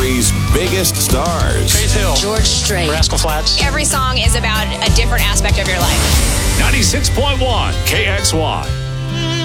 country's biggest stars. Faith Hill, George Strait, Rascal Flatts. Every song is about a different aspect of your life. 96.1 KXY.